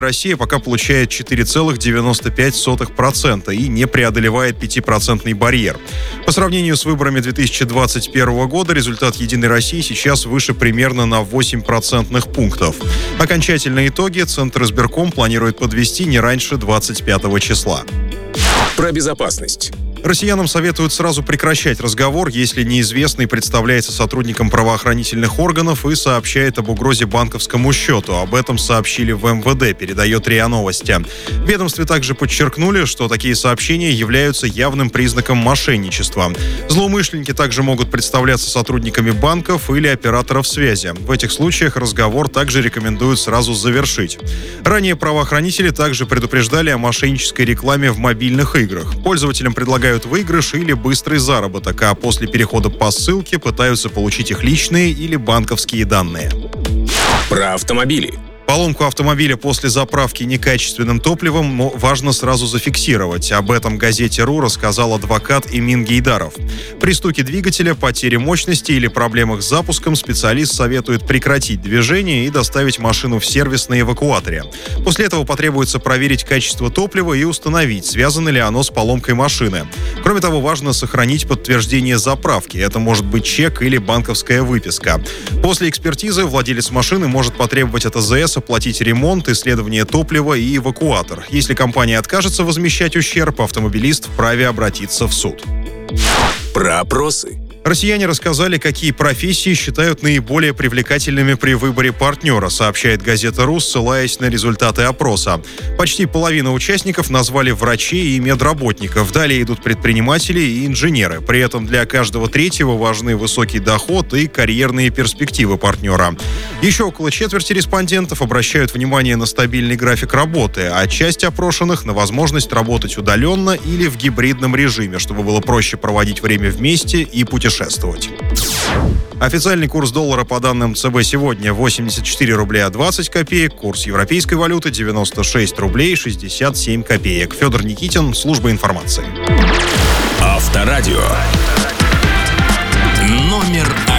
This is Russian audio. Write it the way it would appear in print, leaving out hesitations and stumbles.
Россия пока получает 4,95% и не преодолевает 5% барьер. По сравнению с выборами 2021 года результат «Единой России» сейчас выше примерно на 8 процентных пунктов. Окончательные итоги Центризбирком планирует подвести не раньше 25 числа. Про безопасность. Россиянам советуют сразу прекращать разговор, если неизвестный представляется сотрудником правоохранительных органов и сообщает об угрозе банковскому счету. Об этом сообщили в МВД, передает РИА Новости. В ведомстве также подчеркнули, что такие сообщения являются явным признаком мошенничества. Злоумышленники также могут представляться сотрудниками банков или операторов связи. В этих случаях разговор также рекомендуют сразу завершить. Ранее правоохранители также предупреждали о мошеннической рекламе в мобильных играх. Пользователям предлагают выигрыш или быстрый заработок, а после перехода по ссылке пытаются получить их личные или банковские данные. Про автомобили. Поломку автомобиля после заправки некачественным топливом важно сразу зафиксировать. Об этом газете «РУ» рассказал адвокат Эмин Гейдаров. При стуке двигателя, потере мощности или проблемах с запуском специалист советует прекратить движение и доставить машину в сервис на эвакуаторе. После этого потребуется проверить качество топлива и установить, связано ли оно с поломкой машины. Кроме того, важно сохранить подтверждение заправки. Это может быть чек или банковская выписка. После экспертизы владелец машины может потребовать от АЗС оплатить ремонт, исследование топлива и эвакуатор. Если компания откажется возмещать ущерб, автомобилист вправе обратиться в суд. Про опросы. Россияне рассказали, какие профессии считают наиболее привлекательными при выборе партнера, сообщает газета «РУ», ссылаясь на результаты опроса. Почти половина участников назвали врачей и медработников. Далее идут предприниматели и инженеры. При этом для каждого третьего важны высокий доход и карьерные перспективы партнера. Еще около четверти респондентов обращают внимание на стабильный график работы, а часть опрошенных — на возможность работать удаленно или в гибридном режиме, чтобы было проще проводить время вместе и путешествовать. Официальный курс доллара по данным ЦБ сегодня 84 рубля 20 копеек, курс европейской валюты 96 рублей 67 копеек. Федор Никитин, служба информации. Авторадио. Номер